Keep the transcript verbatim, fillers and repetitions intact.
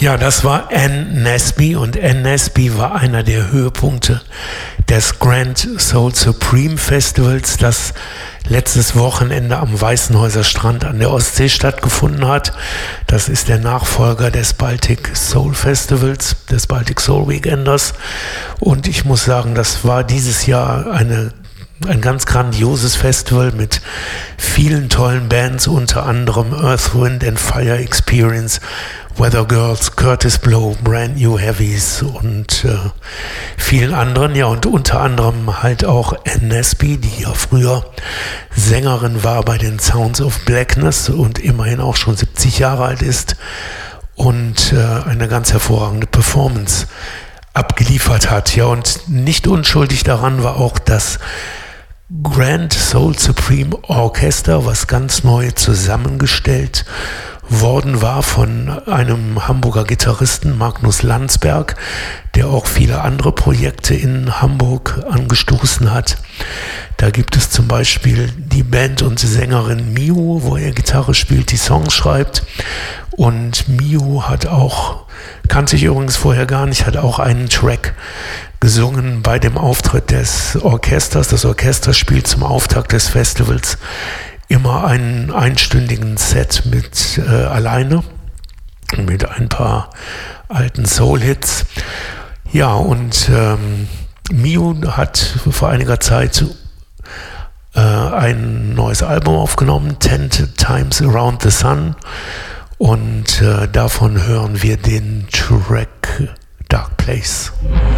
Ja, das war Ann Nesby und Ann Nesby war einer der Höhepunkte des Grand Soul Supreme Festivals, das letztes Wochenende am Weißenhäuser Strand an der Ostsee stattgefunden hat. Das ist der Nachfolger des Baltic Soul Festivals, des Baltic Soul Weekenders. Und ich muss sagen, das war dieses Jahr eine Ein ganz grandioses Festival mit vielen tollen Bands, unter anderem Earth, Wind and Fire Experience, Weather Girls, Curtis Blow, Brand New Heavies und äh, vielen anderen. Ja, und unter anderem halt auch Ann Nesby, die ja früher Sängerin war bei den Sounds of Blackness und immerhin auch schon siebzig Jahre alt ist und äh, eine ganz hervorragende Performance abgeliefert hat. Ja, und nicht unschuldig daran war auch das Grand Soul Supreme Orchester, was ganz neu zusammengestellt worden war von einem Hamburger Gitarristen, Magnus Landsberg, der auch viele andere Projekte in Hamburg angestoßen hat. Da gibt es zum Beispiel die Band und Sängerin Miu, wo er Gitarre spielt, die Songs schreibt. Und Miu hat auch, kannte ich übrigens vorher gar nicht, hat auch einen Track gesungen bei dem Auftritt des Orchesters. Das Orchester spielt zum Auftakt des Festivals immer einen einstündigen Set mit äh, alleine, mit ein paar alten Soul-Hits. Ja, und ähm, Miu hat vor einiger Zeit äh, ein neues Album aufgenommen, Ten Times Around the Sun. Und äh, davon hören wir den Track Dark Place.